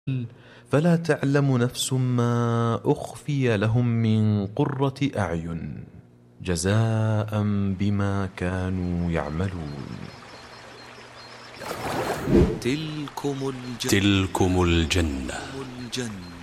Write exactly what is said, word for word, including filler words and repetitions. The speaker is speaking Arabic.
فلا تعلم نفس ما أخفي لهم من قرة أعين جزاء بما كانوا يعملون. تلكم الجنة, تلكم الجنة